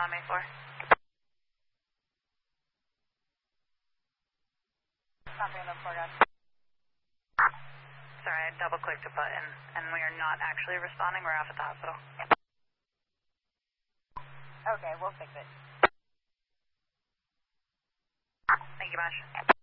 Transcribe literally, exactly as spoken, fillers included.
on me for? Copy on the four, guys. Sorry, I double-clicked a button, and we are not actually responding. We're off at the hospital. Okay, we'll fix it. Thank you much.